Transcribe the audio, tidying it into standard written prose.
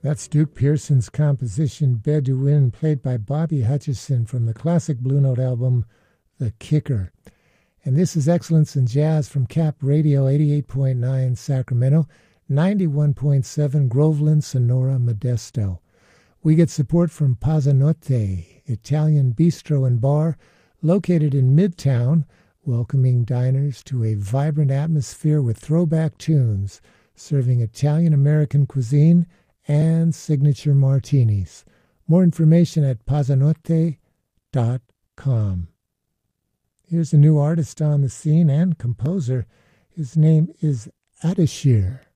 That's Duke Pearson's composition Bedouin, played by Bobby Hutcherson from the classic Blue Note album The Kicker. And this is Excellence in Jazz from Cap Radio 88.9 Sacramento, 91.7 Groveland, Sonora, Modesto. We get support from Pazzanotte, Italian bistro and bar located in Midtown, welcoming diners to a vibrant atmosphere with throwback tunes, serving Italian-American cuisine and signature martinis. More information at pazzanotte.com. Here's a new artist on the scene and composer. His name is Adashir.